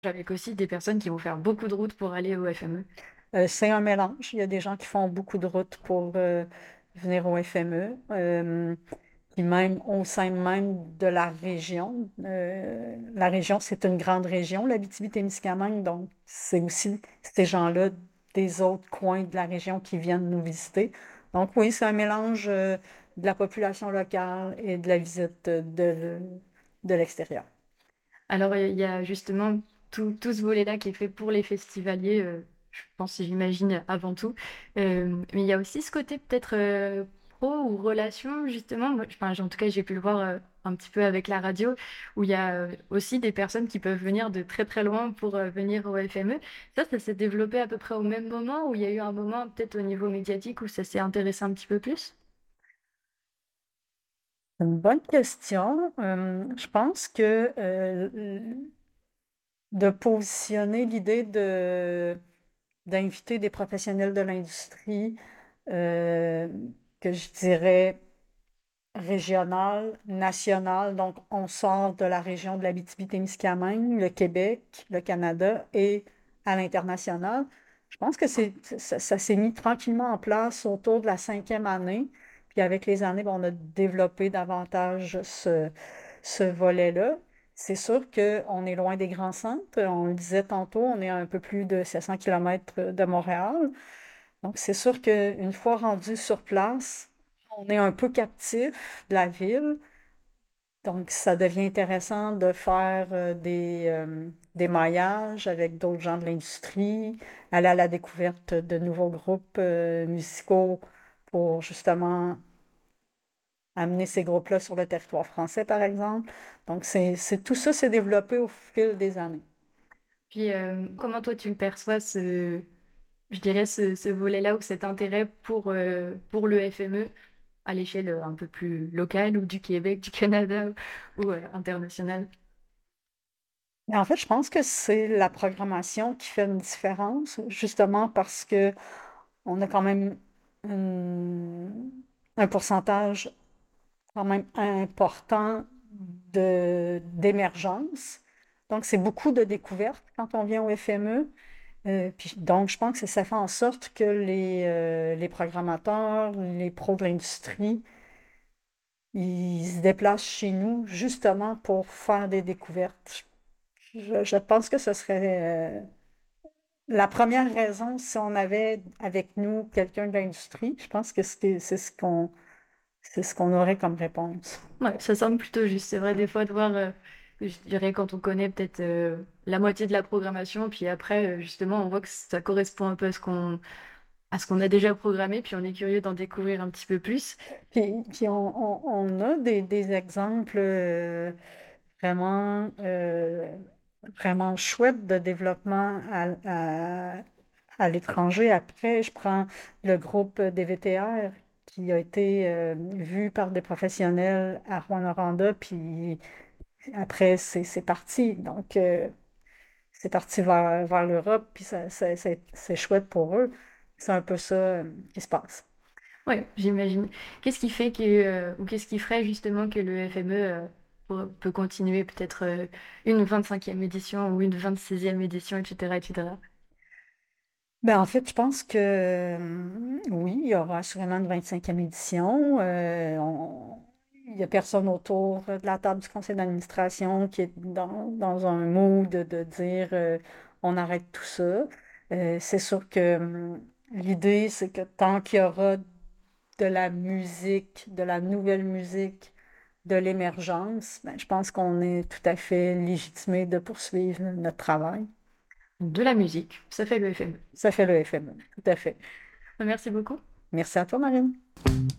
avec aussi des personnes qui vont faire beaucoup de routes pour aller au FME. C'est un mélange. Il y a des gens qui font beaucoup de routes pour venir au FME. Puis même au sein même de la région. La région, c'est une grande région, l'Abitibi-Témiscamingue, donc c'est aussi ces gens-là des autres coins de la région qui viennent nous visiter. Donc oui, c'est un mélange de la population locale et de la visite de l'extérieur. Alors, il y a justement tout ce volet-là qui est fait pour les festivaliers, je pense, j'imagine, avant tout. Mais il y a aussi ce côté peut-être pro ou relation, justement. Enfin, en tout cas, j'ai pu le voir un petit peu avec la radio, où il y a aussi des personnes qui peuvent venir de très très loin pour venir au FME. Ça s'est développé à peu près au même moment, où il y a eu un moment peut-être au niveau médiatique où ça s'est intéressé un petit peu plus? C'est une bonne question. Je pense que de positionner l'idée d'inviter des professionnels de l'industrie, euh, que je dirais régional, national. Donc, on sort de la région de l'Abitibi-Témiscamingue, le Québec, le Canada et à l'international. Je pense que ça s'est mis tranquillement en place autour de la 5e année. Puis avec les années, ben, on a développé davantage ce volet-là. C'est sûr qu'on est loin des grands centres. On le disait tantôt, on est à un peu plus de 700 kilomètres de Montréal. Donc, c'est sûr qu'une fois rendu sur place, on est un peu captif de la ville. Donc, ça devient intéressant de faire des maillages avec d'autres gens de l'industrie, aller à la découverte de nouveaux groupes musicaux pour justement amener ces groupes-là sur le territoire français, par exemple. Donc, tout ça s'est développé au fil des années. Puis, comment toi tu le perçois, je dirais, ce volet-là ou cet intérêt pour le FME à l'échelle un peu plus locale ou du Québec, du Canada ou internationale? Mais en fait, je pense que c'est la programmation qui fait une différence, justement parce que on a quand même un pourcentage quand même important d'émergence. Donc, c'est beaucoup de découvertes quand on vient au FME. Puis, donc, je pense que ça fait en sorte que les programmateurs, les pros de l'industrie, ils se déplacent chez nous justement pour faire des découvertes. Je pense que ce serait la première raison, si on avait avec nous quelqu'un de l'industrie, je pense que c'est ce qu'on aurait comme réponse. Ouais, ça semble plutôt juste. C'est vrai, des fois, de voir, je dirais, quand on connaît peut-être la moitié de la programmation, puis après, justement, on voit que ça correspond un peu à ce qu'on a déjà programmé, puis on est curieux d'en découvrir un petit peu plus. Puis on a des exemples vraiment, vraiment chouettes de développement à l'étranger. Après, je prends le groupe DVTR qui a été vu par des professionnels à Rwanda, puis après, c'est parti. Donc, c'est parti vers l'Europe, puis c'est chouette pour eux. C'est un peu ça qui se passe. Ouais, j'imagine. Qu'est-ce qui fait ou qu'est-ce qui ferait justement que le FME peut continuer peut-être une 25e édition ou une 26e édition, etc., etc. Ben, en fait, je pense que oui, il y aura assurément une 25e édition. Il n'y a personne autour de la table du conseil d'administration qui est dans un mood de dire on arrête tout ça. C'est sûr que l'idée, c'est que tant qu'il y aura de la musique, de la nouvelle musique, de l'émergence, ben, je pense qu'on est tout à fait légitimé de poursuivre notre travail. De la musique, ça fait le FME. Ça fait le FME, tout à fait. Merci beaucoup. Merci à toi, Marine.